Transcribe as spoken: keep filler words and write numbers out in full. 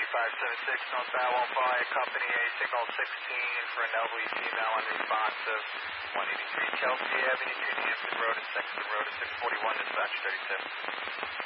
five seven six, North Babylon Fire Company, A signal sixteen for an elderly female unresponsive, one eighty-three Chelsea Avenue, New Hampton Road and Sexton Road at six forty-one, dispatch thirty-two.